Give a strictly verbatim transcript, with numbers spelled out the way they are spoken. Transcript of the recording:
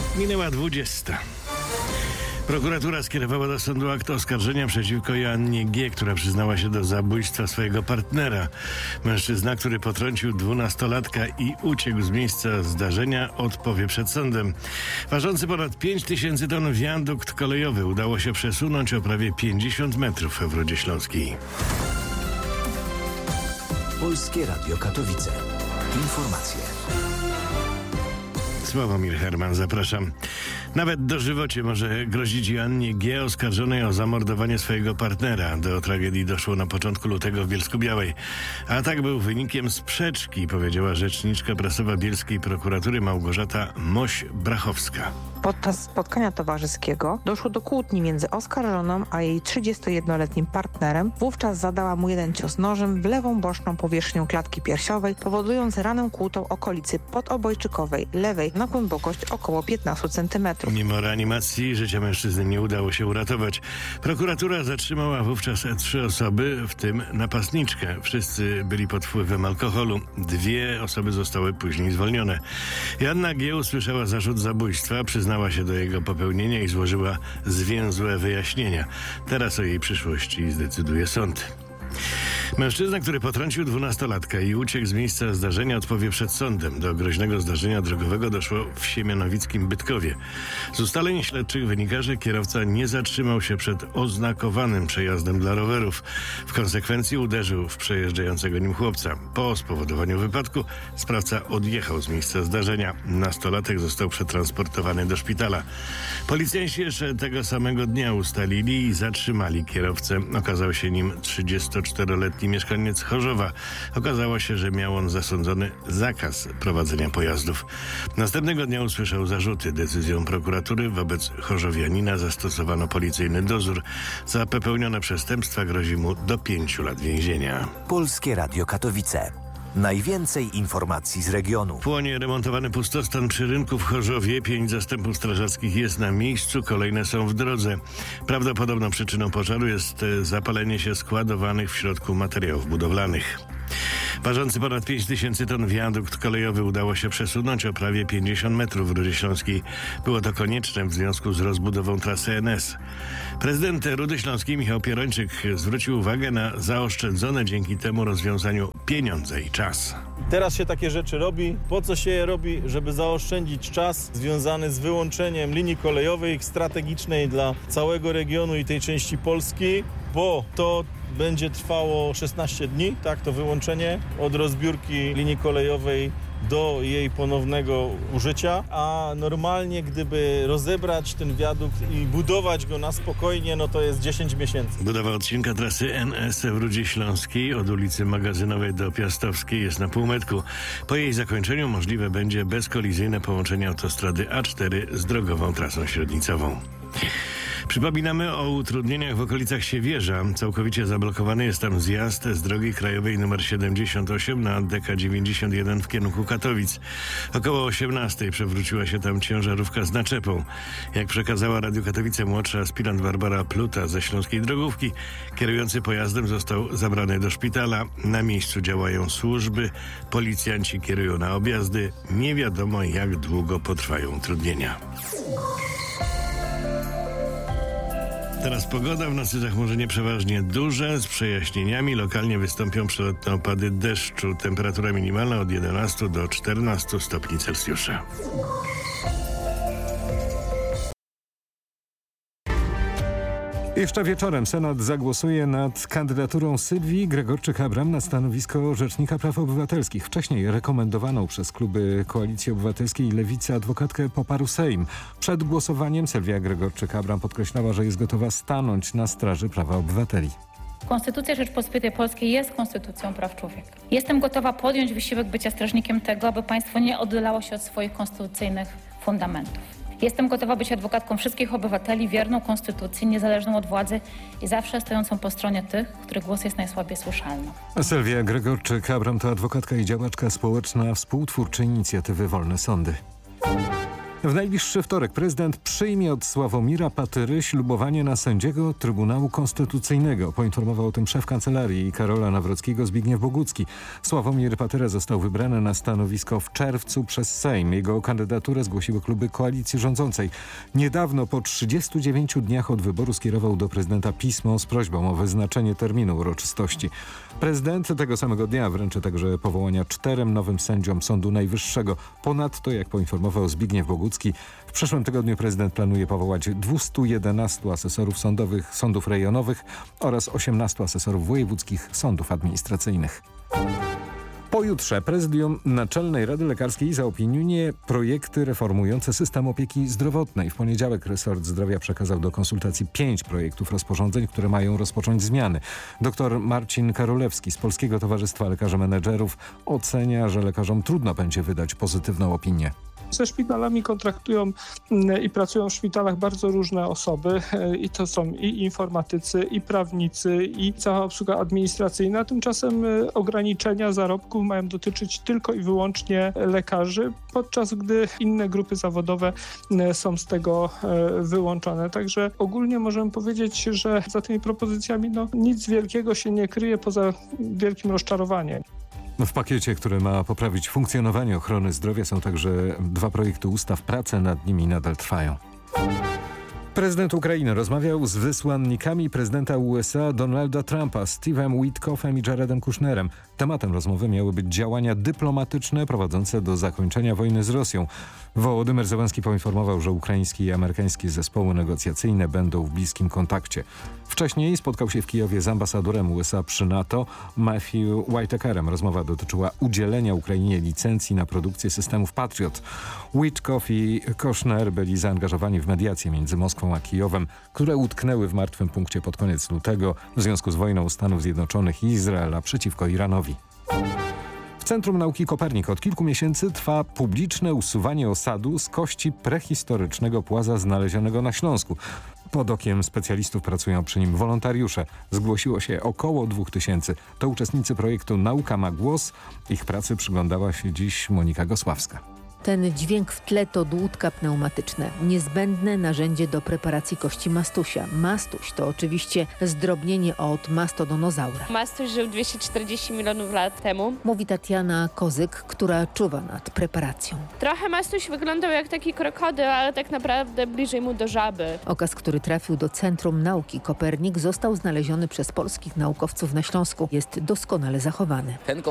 Minęła dwudziesta. Prokuratura skierowała do sądu akt oskarżenia przeciwko Joannie G., która przyznała się do zabójstwa swojego partnera. Mężczyzna, który potrącił dwunastolatka i uciekł z miejsca zdarzenia, odpowie przed sądem. Ważący ponad pięć tysięcy ton wiadukt kolejowy udało się przesunąć o prawie pięćdziesiąt metrów w Rudzie Śląskiej. Polskie Radio Katowice. Informacje. Sławomir Herman, zapraszam. Nawet dożywocie może grozić Joannie G., oskarżonej o zamordowanie swojego partnera. Do tragedii doszło na początku lutego w Bielsku-Białej. Atak był wynikiem sprzeczki, powiedziała rzeczniczka prasowa bielskiej prokuratury Małgorzata Moś-Brachowska. Podczas spotkania towarzyskiego doszło do kłótni między oskarżoną a jej trzydziestojednoletnim partnerem. Wówczas zadała mu jeden cios nożem w lewą boczną powierzchnię klatki piersiowej, powodując ranę kłutą okolicy podobojczykowej, lewej na głębokość około piętnaście centymetrów. Mimo reanimacji życia mężczyzny nie udało się uratować. Prokuratura zatrzymała wówczas trzy osoby, w tym napastniczkę. Wszyscy byli pod wpływem alkoholu. Dwie osoby zostały później zwolnione. Joanna G. usłyszała zarzut zabójstwa, przyznała się do jego popełnienia i złożyła zwięzłe wyjaśnienia. Teraz o jej przyszłości zdecyduje sąd. Mężczyzna, który potrącił dwunastolatka i uciekł z miejsca zdarzenia, odpowie przed sądem. Do groźnego zdarzenia drogowego doszło w siemianowickim Bytkowie. Z ustaleń śledczych wynika, że kierowca nie zatrzymał się przed oznakowanym przejazdem dla rowerów. W konsekwencji uderzył w przejeżdżającego nim chłopca. Po spowodowaniu wypadku sprawca odjechał z miejsca zdarzenia. Nastolatek został przetransportowany do szpitala. Policjanci jeszcze tego samego dnia ustalili i zatrzymali kierowcę. Okazał się nim trzydziestoczteroletni mieszkaniec Chorzowa. Okazało się, że miał on zasądzony zakaz prowadzenia pojazdów. Następnego dnia usłyszał zarzuty. Decyzją prokuratury wobec chorzowianina zastosowano policyjny dozór. Za popełnione przestępstwa grozi mu do pięciu lat więzienia. Polskie Radio Katowice. Najwięcej informacji z regionu. Płonie remontowany pustostan przy rynku w Chorzowie. Pięć zastępów strażackich jest na miejscu, kolejne są w drodze. Prawdopodobną przyczyną pożaru jest zapalenie się składowanych w środku materiałów budowlanych. Ważący ponad pięć tysięcy ton wiadukt kolejowy udało się przesunąć o prawie pięćdziesiąt metrów w Rudzie Śląskiej. Było to konieczne w związku z rozbudową trasy N S. Prezydent Rudy Śląskiej Michał Pierończyk zwrócił uwagę na zaoszczędzone dzięki temu rozwiązaniu pieniądze i czas. Teraz się takie rzeczy robi. Po co się je robi? Żeby zaoszczędzić czas związany z wyłączeniem linii kolejowej strategicznej dla całego regionu i tej części Polski, bo to będzie trwało szesnaście dni, tak, to wyłączenie od rozbiórki linii kolejowej do jej ponownego użycia, a normalnie gdyby rozebrać ten wiadukt i budować go na spokojnie, no to jest dziesięć miesięcy. Budowa odcinka trasy N S w Rudzie Śląskiej od ulicy Magazynowej do Piastowskiej jest na półmetku. Po jej zakończeniu możliwe będzie bezkolizyjne połączenie autostrady A cztery z drogową trasą średnicową. Przypominamy o utrudnieniach w okolicach Siewierza. Całkowicie zablokowany jest tam zjazd z drogi krajowej nr siedemdziesiąt osiem na D K dziewięćdziesiąt jeden w kierunku Katowic. Około osiemnastej przewróciła się tam ciężarówka z naczepą. Jak przekazała Radiu Katowice młodsza aspirant Barbara Pluta ze Śląskiej Drogówki, kierujący pojazdem został zabrany do szpitala. Na miejscu działają służby, policjanci kierują na objazdy. Nie wiadomo, jak długo potrwają utrudnienia. Teraz pogoda, w nocy zachmurzenie przeważnie duże, z przejaśnieniami. Lokalnie wystąpią przelotne opady deszczu. Temperatura minimalna od jedenastu do czternastu stopni Celsjusza. Jeszcze wieczorem Senat zagłosuje nad kandydaturą Sylwii Gregorczyk-Abram na stanowisko Rzecznika Praw Obywatelskich. Wcześniej rekomendowaną przez kluby Koalicji Obywatelskiej i Lewicy adwokatkę poparł Sejm. Przed głosowaniem Sylwia Gregorczyk-Abram podkreślała, że jest gotowa stanąć na straży prawa obywateli. Konstytucja Rzeczypospolitej Polskiej jest konstytucją praw człowieka. Jestem gotowa podjąć wysiłek bycia strażnikiem tego, aby państwo nie oddalało się od swoich konstytucyjnych fundamentów. Jestem gotowa być adwokatką wszystkich obywateli, wierną konstytucji, niezależną od władzy i zawsze stojącą po stronie tych, których głos jest najsłabiej słyszalny. Sylwia Gregorczyk-Abram to adwokatka i działaczka społeczna, współtwórczy inicjatywy Wolne Sądy. W najbliższy wtorek prezydent przyjmie od Sławomira Patyry ślubowanie na sędziego Trybunału Konstytucyjnego. Poinformował o tym szef kancelarii Karola Nawrockiego Zbigniew Bogucki. Sławomir Patyra został wybrany na stanowisko w czerwcu przez Sejm. Jego kandydaturę zgłosiły kluby koalicji rządzącej. Niedawno po trzydziestu dziewięciu dniach od wyboru skierował do prezydenta pismo z prośbą o wyznaczenie terminu uroczystości. Prezydent tego samego dnia wręczy także powołania czterem nowym sędziom Sądu Najwyższego. Ponadto, jak poinformował Zbigniew Bogucki, w przyszłym tygodniu prezydent planuje powołać dwieście jedenastu asesorów sądowych sądów rejonowych oraz osiemnastu asesorów wojewódzkich sądów administracyjnych. Pojutrze Prezydium Naczelnej Rady Lekarskiej zaopiniuje projekty reformujące system opieki zdrowotnej. W poniedziałek resort zdrowia przekazał do konsultacji pięć projektów rozporządzeń, które mają rozpocząć zmiany. Doktor Marcin Karolewski z Polskiego Towarzystwa Lekarzy Menedżerów ocenia, że lekarzom trudno będzie wydać pozytywną opinię. Ze szpitalami kontraktują i pracują w szpitalach bardzo różne osoby i to są i informatycy, i prawnicy, i cała obsługa administracyjna. Tymczasem ograniczenia zarobków mają dotyczyć tylko i wyłącznie lekarzy, podczas gdy inne grupy zawodowe są z tego wyłączone. Także ogólnie możemy powiedzieć, że za tymi propozycjami no, nic wielkiego się nie kryje poza wielkim rozczarowaniem. W pakiecie, który ma poprawić funkcjonowanie ochrony zdrowia, są także dwa projekty ustaw. Prace nad nimi nadal trwają. Prezydent Ukrainy rozmawiał z wysłannikami prezydenta U S A Donalda Trumpa, Steve'em Witkoffem i Jaredem Kushnerem. Tematem rozmowy miały być działania dyplomatyczne prowadzące do zakończenia wojny z Rosją. Wołodymyr Zełenski poinformował, że ukraińskie i amerykańskie zespoły negocjacyjne będą w bliskim kontakcie. Wcześniej spotkał się w Kijowie z ambasadorem U S A przy NATO Matthew Whitakerem. Rozmowa dotyczyła udzielenia Ukrainie licencji na produkcję systemów Patriot. Witkoff i Kushner byli zaangażowani w mediacje między Moskwą a Kijowem, które utknęły w martwym punkcie pod koniec lutego w związku z wojną Stanów Zjednoczonych i Izraela przeciwko Iranowi. W Centrum Nauki Kopernik od kilku miesięcy trwa publiczne usuwanie osadu z kości prehistorycznego płaza znalezionego na Śląsku. Pod okiem specjalistów pracują przy nim wolontariusze. Zgłosiło się około dwóch tysięcy. To uczestnicy projektu Nauka ma głos. Ich pracy przyglądała się dziś Monika Gosławska. Ten dźwięk w tle to dłutka pneumatyczne, niezbędne narzędzie do preparacji kości mastusia. Mastuś to oczywiście zdrobnienie od mastodonozaura. Mastuś żył dwieście czterdzieści milionów lat temu. Mówi Tatiana Kozyk, która czuwa nad preparacją. Trochę Mastuś wyglądał jak taki krokodyl, ale tak naprawdę bliżej mu do żaby. Okaz, który trafił do Centrum Nauki Kopernik, został znaleziony przez polskich naukowców na Śląsku. Jest doskonale zachowany. Ten